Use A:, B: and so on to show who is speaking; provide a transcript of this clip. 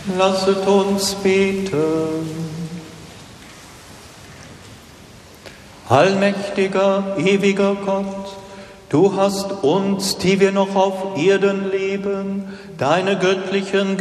A: Lasset uns beten. Allmächtiger, ewiger Gott, du hast uns, die wir noch auf Erden leben, deine göttlichen